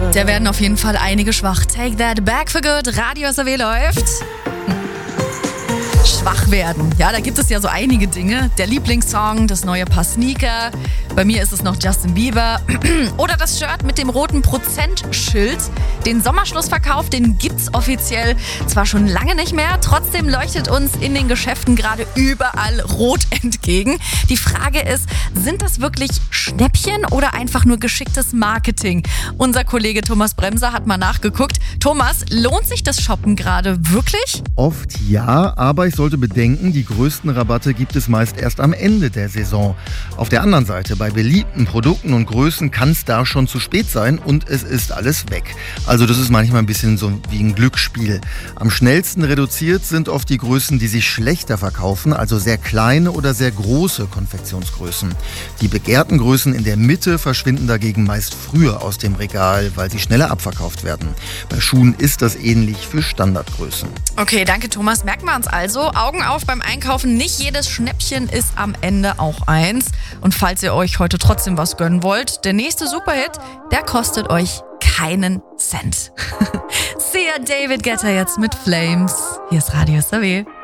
Da werden auf jeden Fall einige schwach. Take that back for good. Radio SAW läuft. Schwach werden. Ja, da gibt es ja so einige Dinge. Der Lieblingssong, das neue Paar Sneaker. Bei mir ist es noch Justin Bieber. Oder das Shirt mit dem roten Prozentschild. Den Sommerschlussverkauf, den gibt's offiziell zwar schon lange nicht mehr. Trotzdem leuchtet uns in den Geschäften gerade überall rot entgegen. Die Frage ist, sind das wirklich Schnäppchen oder einfach nur geschicktes Marketing? Unser Kollege Thomas Bremser hat mal nachgeguckt. Thomas, lohnt sich das Shoppen gerade wirklich? Oft ja, aber ich sollte bedenken, die größten Rabatte gibt es meist erst am Ende der Saison. Auf der anderen Seite, bei beliebten Produkten und Größen kann es da schon zu spät sein und es ist alles weg. Also das ist manchmal ein bisschen so wie ein Glücksspiel. Am schnellsten reduziert sind oft die Größen, die sich schlechter verkaufen, also sehr kleine oder sehr große Konfektionsgrößen. Die begehrten Größen in der Mitte verschwinden dagegen meist früher aus dem Regal, weil sie schneller abverkauft werden. Bei Schuhen ist das ähnlich für Standardgrößen. Okay, danke Thomas. Merken wir uns also. Augen auf beim Einkaufen. Nicht jedes Schnäppchen ist am Ende auch eins. Und falls ihr euch heute trotzdem was gönnen wollt, der nächste Superhit, der kostet euch keinen Cent. Sia David Guetta jetzt mit Flames. Hier ist Radio SAW.